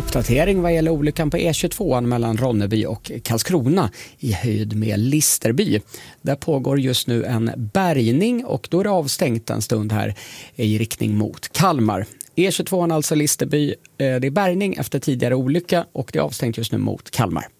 uppdatering vad gäller olyckan på E22 mellan Ronneby och Karlskrona i höjd med Listerby. Där pågår just nu en bärgning och då är det avstängt en stund här i riktning mot Kalmar. E22 alltså Listerby, det är bärgning efter tidigare olycka och det är avstängt just nu mot Kalmar.